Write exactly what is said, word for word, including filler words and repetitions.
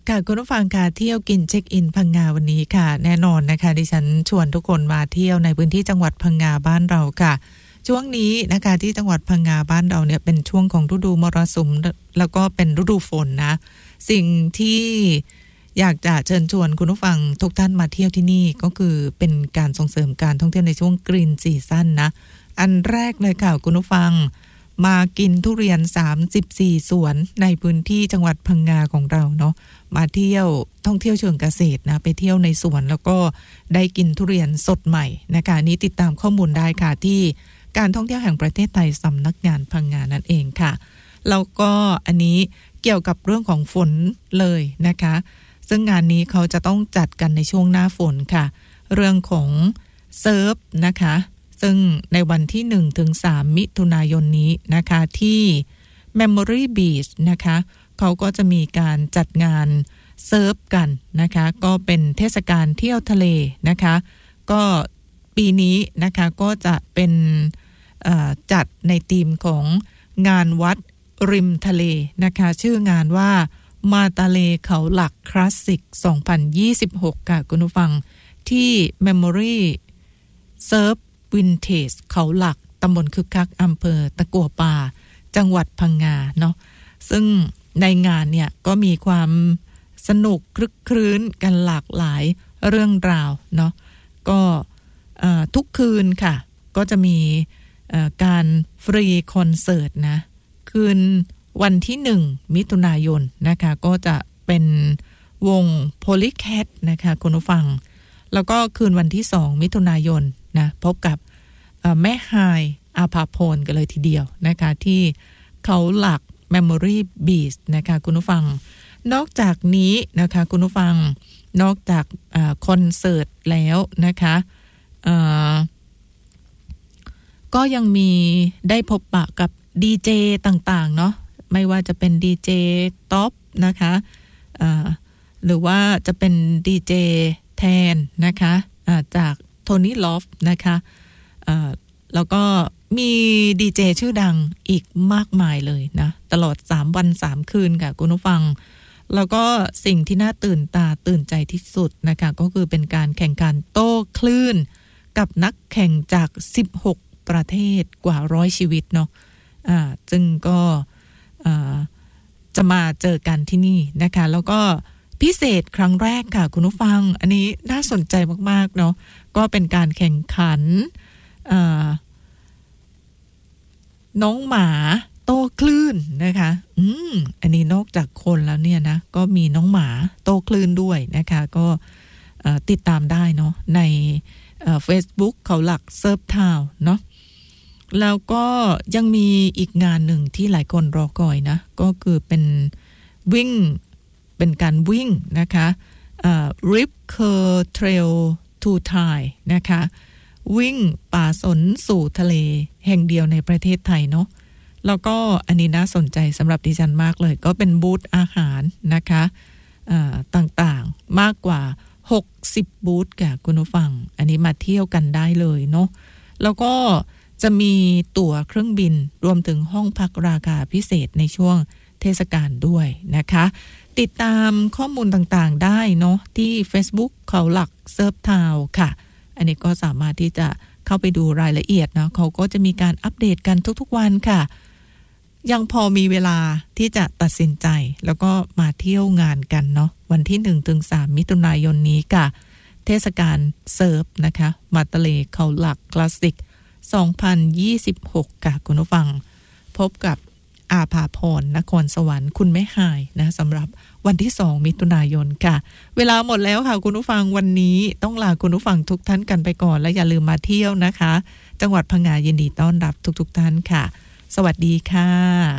ค่ะคุณผู้ฟังค่ะเที่ยวกินเช็คอินพังงาวันนี้ค่ะแน่นอนนะคะดิฉันชวนทุกคนมาเที่ยวในพื้นที่จังหวัดพังงาบ้านเราค่ะช่วงนี้นะคะที่จังหวัดพังงาบ้านเราเนี่ยเป็นช่วงของฤดูมรสุมแล้วก็เป็นฤดูฝนนะสิ่งที่อยากจะเชิญชวนคุณผู้ฟังทุกท่านมาเที่ยวที่นี่ก็คือเป็นการส่งเสริมการท่องเที่ยวในช่วงกรีนซีซั่นนะอันแรกเลยค่ะคุณผู้ฟังมากินทุเรียนสามสิบสี่สวนในพื้นที่จังหวัดพังงาของเราเนาะมาเที่ยวท่องเที่ยวเชิงเกษตรนะไปเที่ยวในสวนแล้วก็ได้กินทุเรียนสดใหม่นะคะนี้ติดตามข้อมูลได้ค่ะที่การท่องเที่ยวแห่งประเทศไทยสำนักงานพังงานั่นเองค่ะแล้วก็อันนี้เกี่ยวกับเรื่องของฝนเลยนะคะซึ่งงานนี้เขาจะต้องจัดกันในช่วงหน้าฝนค่ะเรื่องของเซิร์ฟนะคะซึ่งในวันที่หนึ่งถึงสามมิถุนายนนี้นะคะที่ Memory Beach นะคะเขาก็จะมีการจัดงานเซิร์ฟกันนะคะก็เป็นเทศกาลเที่ยวทะเลนะคะก็ปีนี้นะคะก็จะเป็นจัดในธีมของงานวัดริมทะเลนะคะชื่องานว่ามาตาเลเขาหลักคลาสสิกสองพันยี่สิบหกค่ะคุณผู้ฟังที่ Memory Surf Vintage เขาหลักตำบลคึกคักอำเภอตะกั่วป่าจังหวัดพังงาเนาะซึ่งในงานเนี่ยก็มีความสนุกคลึกครื้นกันหลากหลายเรื่องราวเนาะก็ทุกคืนค่ะก็จะมีการฟรีคอนเสิร์ตนะคืนวันที่หนึ่งมิถุนายนนะคะก็จะเป็นวง Polycat นะคะคุณผู้ฟังแล้วก็คืนวันที่สองมิถุนายนนะพบกับแม่ฮายอาภาพรกันเลยทีเดียวนะคะที่เขาหลัก Memory Beach นะคะคุณผู้ฟังนอกจากนี้นะคะคุณผู้ฟังนอกจากคอนเสิร์ตแล้วนะคะก็ยังมีได้พบปะกับดีเจต่างๆเนาะไม่ว่าจะเป็นดีเจท็อปนะคะหรือว่าจะเป็นดีเจแทนนะคะจากโทนี่ลอฟนะคะแล้วก็มีดีเจชื่อดังอีกมากมายเลยนะตลอดสามวันสามคืนค่ะคุณผู้ฟังแล้วก็สิ่งที่น่าตื่นตาตื่นใจที่สุดนะคะก็คือเป็นการแข่งขันโต้คลื่นกับนักแข่งจากสิบหกประเทศกว่าร้อยชีวิตเนาะอ่าซึ่งก็จะมาเจอกันที่นี่นะคะแล้วก็พิเศษครั้งแรกค่ะคุณผู้ฟังอันนี้น่าสนใจมากๆเนาะก็เป็นการแข่งขันน้องหมาโต้คลื่นนะคะอืมอันนี้นอกจากคนแล้วเนี่ยนะก็มีน้องหมาโต้คลื่นด้วยนะคะก็ติดตามได้เนาะใน Facebook เขาหลักเซิร์ฟทาวน์เนาะแล้วก็ยังมีอีกงานหนึ่งที่หลายคนรอคอยนะก็คือเป็นวิ่งเป็นการวิ่งนะคะRip Curl Trail to Thai นะคะวิ่งป่าสนสู่ทะเลแห่งเดียวในประเทศไทยเนาะแล้วก็อันนี้น่าสนใจสำหรับดิฉันมากเลยก็เป็นบูธอาหารนะคะต่างๆมากกว่าหกสิบบูธค่ะคุณผู้ฟังอันนี้มาเที่ยวกันได้เลยเนาะแล้วก็จะมีตั๋วเครื่องบินรวมถึงห้องพักราคาพิเศษในช่วงเทศกาลด้วยนะคะติดตามข้อมูลต่างๆได้เนาะที่ Facebook เขาหลักเซิร์ฟทาวน์ค่ะอันนี้ก็สามารถที่จะเข้าไปดูรายละเอียดนะเขาก็จะมีการอัปเดตกันทุกๆวันค่ะยังพอมีเวลาที่จะตัดสินใจแล้วก็มาเที่ยวงานกันเนาะวันที่หนึ่งถึงสามมิถุนายนนี้ค่ะเทศกาลเซิร์ฟนะคะมาตาเลเขาหลักคลาสสิกสองพันยี่สิบหกค่ะคุณผู้ฟังพบกับอาภาพรนครสวรรค์คุณแม่ฮายนะสำหรับวันที่สองมิถุนายนค่ะเวลาหมดแล้วค่ะคุณผู้ฟังวันนี้ต้องลาคุณผู้ฟังทุกท่านกันไปก่อนและอย่าลืมมาเที่ยวนะคะจังหวัดพังงายินดีต้อนรับทุกๆท่านค่ะสวัสดีค่ะ